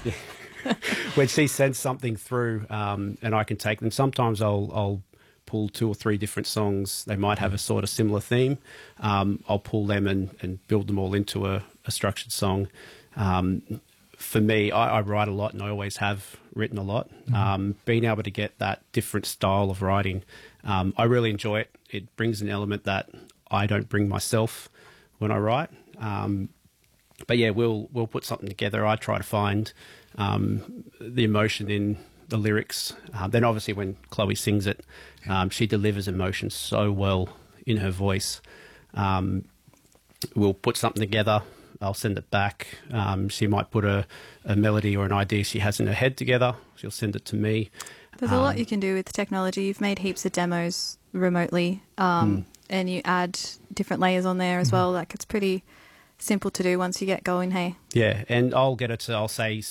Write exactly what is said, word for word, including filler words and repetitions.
when she sends something through, um, and I can take them. Sometimes I'll I'll pull two or three different songs. They might have a sort of similar theme. Um, I'll pull them and, and build them all into a, a structured song. Um, for me, I, I write a lot, and I always have written a lot. Mm-hmm. Um, being able to get that different style of writing, um, I really enjoy it. It brings an element that I don't bring myself when I write. Um, but yeah, we'll we'll put something together. I try to find um, the emotion in the lyrics. Uh, then obviously when Chloe sings it, um, she delivers emotion so well in her voice. Um, we'll put something together. I'll send it back. Um, she might put a, a melody or an idea she has in her head together. She'll send it to me. There's um, a lot you can do with technology. You've made heaps of demos remotely, um, mm. and you add different layers on there as mm. well. Like, it's pretty simple to do once you get going, hey? Yeah, and I'll get it to, I'll say,